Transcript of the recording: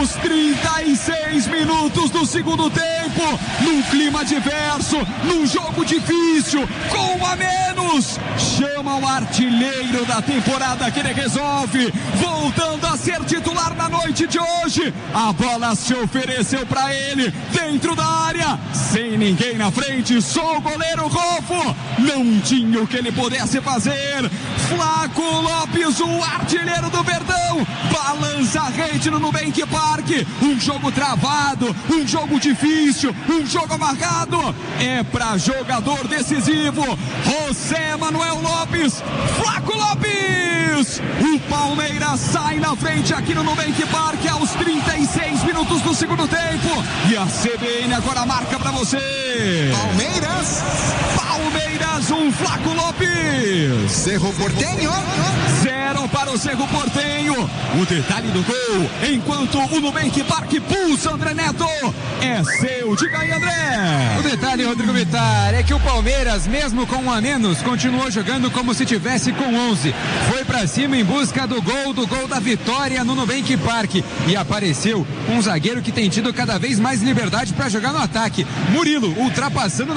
Aos 36 minutos do segundo tempo, num clima diverso, num jogo difícil, com 1 a menos, chama o artilheiro da temporada que ele resolve, voltando a ser titular na noite de hoje. A bola se ofereceu para ele, dentro da área, sem ninguém na frente, só o goleiro Rofo. Não tinha o que ele pudesse fazer. Flaco Lopes, o artilheiro do Verdão, balança a rede no Nubank Park. Um jogo travado, um jogo difícil, um jogo amarrado. É para jogador decisivo, José Manuel Lopes, Flaco Lopes. O Palmeiras sai na frente aqui no Nubank Park aos 36 minutos do segundo tempo. E a CBN agora marca para você. Palmeiras 1, Flaco Lopes. Cerro Porteño 0 para o Cerro Porteño. O detalhe do gol, enquanto o Nubank Park pulsa, André Neto, é seu. Diga aí, André. O detalhe, Rodrigo Vittar, é que o Palmeiras, mesmo com 1 a menos, continuou jogando como se tivesse com 11. Foi pra cima em busca do gol da vitória no Nubank Park. E apareceu um zagueiro que tem tido cada vez mais liberdade para jogar no ataque. Murilo, ultrapassando